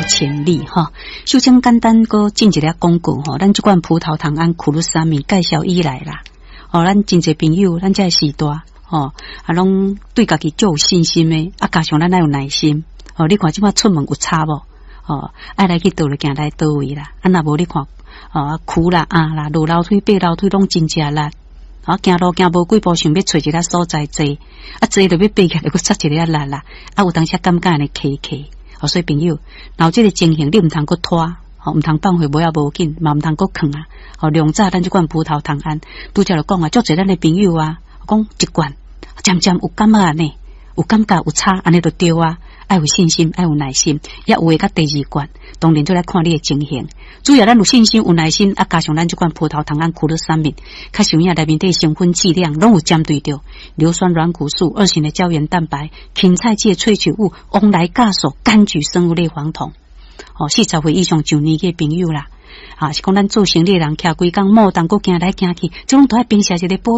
潜力哈。首先简单个进一个广告吼，咱这款葡萄糖胺苦鲁沙米介绍以来啦，咱真侪朋友，咱这时代拢对家己足有信心的，加上咱有耐心。你看即摆出门有差无？爱来去倒就行来倒位啦。若无你看，苦啦啦，落楼梯、爬楼梯拢真正力。行路行无几步，想要找一个所在坐，坐就要爬起来，佮插一个力啦。有当时感觉安尼骑。所以朋友，若有这个情形，你毋通佮拖，毋通放回无要无紧，嘛毋通佮囥啊。量早咱即款葡萄糖胺，拄则就讲足侪咱的朋友讲一罐，渐渐有感觉安尼，有感觉有差，安尼就对啊。爱有信心，爱有耐心，也有诶。甲第二罐，当然就来看你的情形。主要咱有信心、有耐心，加上咱即款葡萄糖胺苦鲁沙米，较上影内面的成分剂量，拢有针对着硫酸软骨素、2型的胶原蛋白、芹菜剂萃取物、翁来酵素、柑橘生物类黄酮。40岁以上上年纪的朋友啦，是讲咱做生理人，徛规工，莫当搁行来行去，这种都爱平时一个保